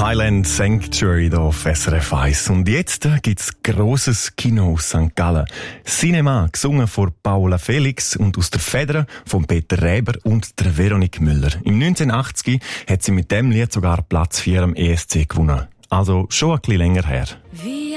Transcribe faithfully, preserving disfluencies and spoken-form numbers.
Highland Sanctuary hier auf S R F eins. Und jetzt gibt's grosses Kino aus Sankt Gallen. Cinema, gesungen von Paula Felix und aus der Feder von Peter Räber und der Veronique Müller. Im neunzehnhundertachtzig hat sie mit dem Lied sogar Platz vier am E S C gewonnen. Also schon ein bisschen länger her. Wie